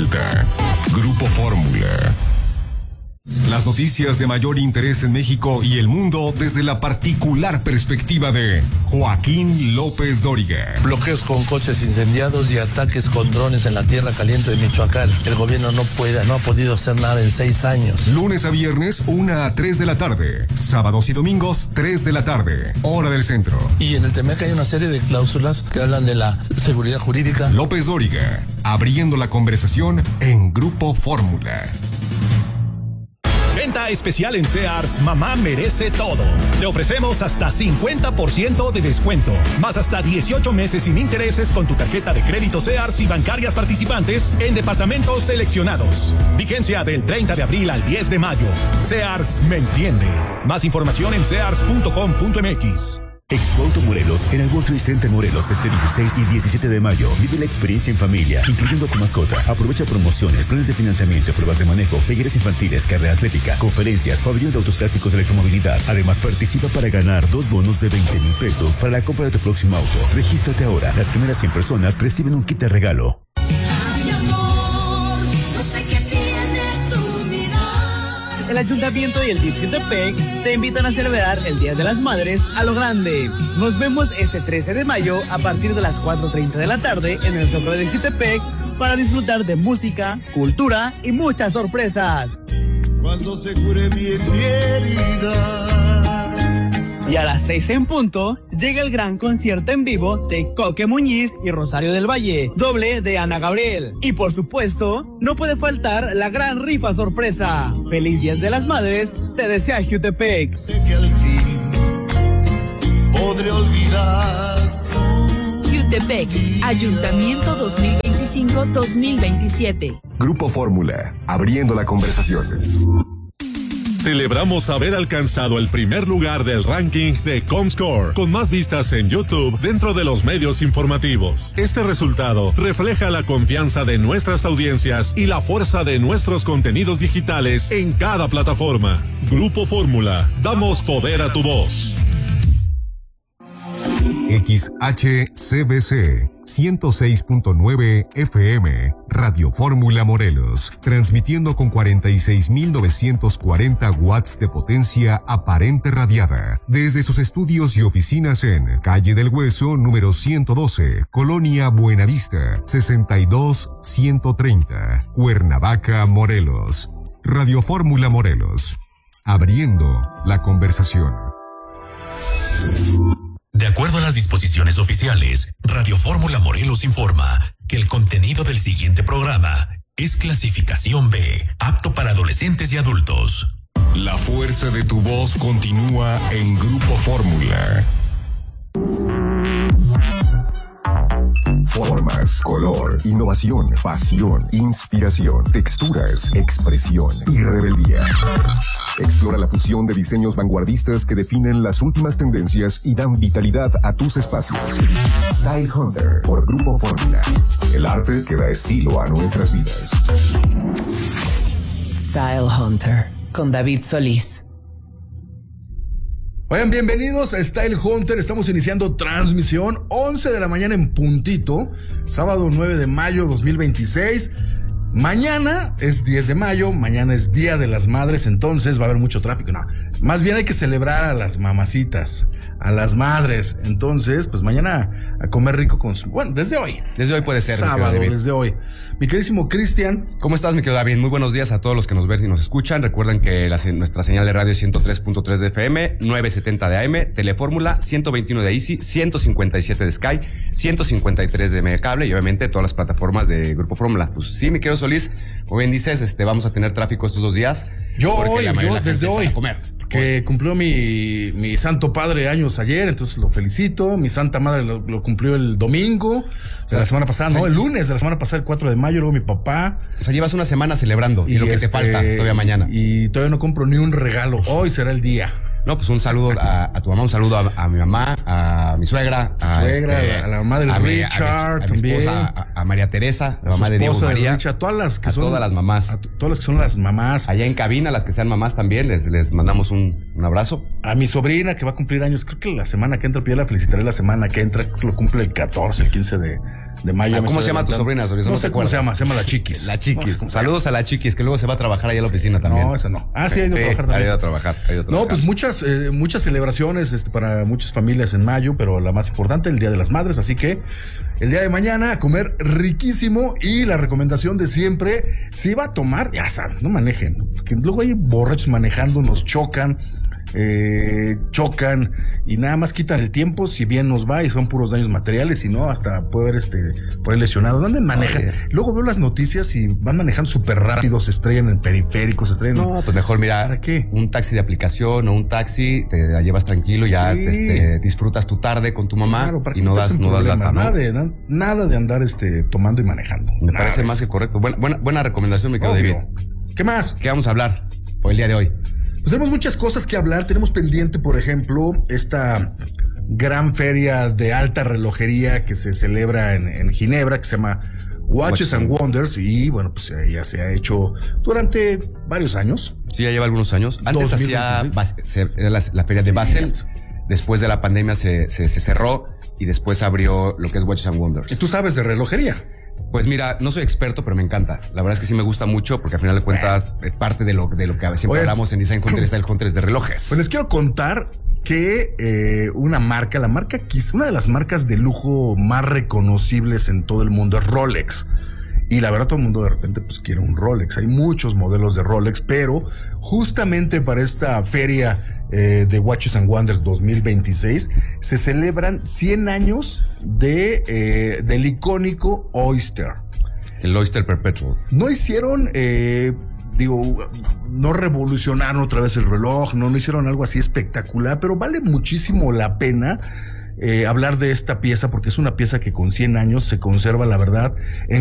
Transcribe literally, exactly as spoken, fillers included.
vuelta. Grupo Fórmula. Las noticias de mayor interés en México y el mundo desde la particular perspectiva de Joaquín López Dóriga. Bloqueos con coches incendiados y ataques con drones en la tierra caliente de Michoacán. El gobierno no puede, no ha podido hacer nada en seis años. Lunes a viernes, una a tres de la tarde. Sábados y domingos, tres de la tarde. Hora del centro. Y en el Temec hay una serie de cláusulas que hablan de la seguridad jurídica. López Dóriga, abriendo la conversación en Grupo Fórmula. Venta especial en Sears, mamá merece todo. Le ofrecemos hasta cincuenta por ciento de descuento, más hasta dieciocho meses sin intereses con tu tarjeta de crédito Sears y bancarias participantes en departamentos seleccionados. Vigencia del treinta de abril al diez de mayo. Sears me entiende. Más información en sears punto com punto m x. Expo Auto Morelos en el World Trade Center Morelos este dieciséis y diecisiete de mayo. Vive la experiencia en familia, incluyendo a tu mascota. Aprovecha promociones, planes de financiamiento, pruebas de manejo, talleres infantiles, carrera atlética, conferencias, pabellón de autos clásicos de electromovilidad. Además, participa para ganar dos bonos de veinte mil pesos para la compra de tu próximo auto. Regístrate ahora. Las primeras cien personas reciben un kit de regalo. El Ayuntamiento y el D I F Jutepec te invitan a celebrar el Día de las Madres a lo grande. Nos vemos este trece de mayo a partir de las cuatro treinta de la tarde en el Zócalo de Jutepec para disfrutar de música, cultura y muchas sorpresas. Cuando se cure bien mi herida. Y a las seis en punto, llega el gran concierto en vivo de Coque Muñiz y Rosario del Valle, doble de Ana Gabriel. Y por supuesto, no puede faltar la gran rifa sorpresa. Feliz Día de las Madres, te desea Jutepec. Sé que al fin podré olvidar. Jutepec, Ayuntamiento dos mil veinticinco dos mil veintisiete. Grupo Fórmula, abriendo la conversación. Celebramos haber alcanzado el primer lugar del ranking de Comscore, con más vistas en YouTube dentro de los medios informativos. Este resultado refleja la confianza de nuestras audiencias y la fuerza de nuestros contenidos digitales en cada plataforma. Grupo Fórmula, damos poder a tu voz. X H C B C ciento seis punto nueve F M, Radio Fórmula Morelos, transmitiendo con cuarenta y seis mil novecientos cuarenta watts de potencia aparente radiada, desde sus estudios y oficinas en Calle del Hueso, número ciento doce, Colonia Buenavista, sesenta y dos ciento treinta, Cuernavaca, Morelos. Radio Fórmula Morelos, abriendo la conversación. De acuerdo a las disposiciones oficiales, Radio Fórmula Morelos informa que el contenido del siguiente programa es clasificación B, apto para adolescentes y adultos. La fuerza de tu voz continúa en Grupo Fórmula. Formas, color, innovación, pasión, inspiración, texturas, expresión y rebeldía. Explora la fusión de diseños vanguardistas que definen las últimas tendencias y dan vitalidad a tus espacios. Style Hunter por Grupo Fórmula. El arte que da estilo a nuestras vidas. Style Hunter con David Solís. Oigan, bienvenidos a Style Hunter. Estamos iniciando transmisión once de la mañana en puntito, sábado nueve de mayo dos mil veintiséis. Mañana es diez de mayo, mañana es Día de las Madres, entonces va a haber mucho tráfico. No, más bien hay que celebrar a las mamacitas, a las madres. Entonces, pues mañana a comer rico con su... Bueno, desde hoy. Desde hoy puede ser. Sábado, desde hoy. Mi queridísimo Cristian. ¿Cómo estás, mi querido David? Muy buenos días a todos los que nos ven y nos escuchan. Recuerden que la, nuestra señal de radio es ciento tres punto tres de F M, novecientos setenta de A M, Telefórmula, ciento veintiuno de Easy, ciento cincuenta y siete de Sky, ciento cincuenta y tres de Megacable y obviamente todas las plataformas de Grupo Fórmula. Pues sí, mi querido Solís, como bien dices, este, vamos a tener tráfico estos dos días. Yo hoy, yo desde hoy. Que cumplió mi, mi santo padre años ayer, entonces lo felicito. Mi santa madre lo, lo cumplió el domingo de o sea, la semana pasada, no, el lunes de la semana pasada, el cuatro de mayo, luego mi papá. O sea, llevas una semana celebrando y, y lo que este, te falta todavía mañana. Y todavía no compro ni un regalo. Hoy será el día. No, pues un saludo a, a tu mamá, un saludo a, a mi mamá, a mi suegra, a, suegra, este, a la mamá de Richard, a mi, a mi también, esposa, a, a María Teresa, la mamá de Diego María, de Richard, todas las que a son, todas las mamás, a todas las que son las mamás, allá en cabina, las que sean mamás también, les, les mandamos un, un abrazo. A mi sobrina que va a cumplir años, creo que la semana que entra, yo la felicitaré la semana que entra, creo que lo cumple el catorce, el quince de de mayo. Ah, ¿Cómo se llama tu sobrina? No, no sé cómo se llama, se llama la Chiquis. La Chiquis. No sé Saludos a la Chiquis, que luego se va a trabajar ahí a la oficina también. No, esa no. Ah, sí, ha ido sí, a trabajar también. Ha ido a trabajar, ha ido a trabajar. No, pues muchas, eh, muchas celebraciones este, para muchas familias en mayo, pero la más importante, el Día de las Madres. Así que el día de mañana a comer riquísimo y la recomendación de siempre, si va a tomar, ya saben, no manejen. Porque luego hay borrachos manejando, nos chocan. Eh, chocan y nada más quitan el tiempo, si bien nos va y son puros daños materiales, si no, hasta puede haber este por ahí lesionado. ¿Dónde manejan? Oye. Luego veo las noticias y van manejando súper rápido, se estrellan en periféricos, se estrellan. No, pues mejor mira, ¿para qué? Un taxi de aplicación o un taxi, te la llevas tranquilo, ya sí. este, disfrutas tu tarde con tu mamá claro, y no das, no das lata, ¿no? Nada de, nada de andar este, tomando y manejando. Me nada parece más que correcto. Buena, buena, buena recomendación, me quedo David. ¿Qué más? ¿Qué vamos a hablar por el día de hoy? Pues tenemos muchas cosas que hablar. Tenemos pendiente, por ejemplo, esta gran feria de alta relojería que se celebra en, en Ginebra, que se llama Watches and Wonders. Y bueno, pues ya se ha hecho durante varios años. Sí, ya lleva algunos años. Antes hacía era la, la feria de Basel. Después de la pandemia se, se, se cerró y después abrió lo que es Watches and Wonders. ¿Y tú sabes de relojería? Pues mira, no soy experto, pero me encanta. La verdad es que sí me gusta mucho porque al final de cuentas es parte de lo, de lo que siempre Oye, hablamos en Design Hunter, Style Hunters de relojes. Pues les quiero contar que eh, una marca, la marca, una de las marcas de lujo más reconocibles en todo el mundo es Rolex. Y la verdad todo el mundo de repente pues quiere un Rolex. Hay muchos modelos de Rolex, pero justamente para esta feria eh, de Watches and Wonders dos mil veintiséis se celebran cien años de eh, del icónico Oyster. El Oyster Perpetual. No hicieron... Eh, Digo, no revolucionaron otra vez el reloj, no, no hicieron algo así espectacular, pero vale muchísimo la pena eh, hablar de esta pieza porque es una pieza que con cien años se conserva, la verdad, en